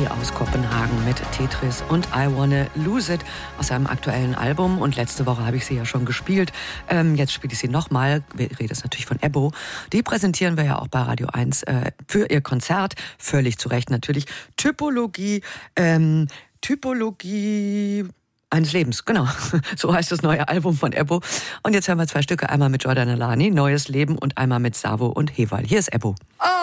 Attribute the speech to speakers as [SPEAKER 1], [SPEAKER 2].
[SPEAKER 1] Lalaani aus Kopenhagen mit Tetris und I Wanna Lose It aus seinem aktuellen Album. Und letzte Woche habe ich sie ja schon gespielt. Jetzt spiele ich sie nochmal. Wir reden jetzt natürlich von Ebbo. Die präsentieren wir ja auch bei Radio 1 für ihr Konzert. Völlig zu Recht natürlich. Typologie eines Lebens, genau. So heißt das neue Album von Ebbo. Und jetzt hören wir 2 Stücke. Einmal mit Jordan Lalaani, Neues Leben, und einmal mit Savo und Hewal. Hier ist Ebbo. Oh!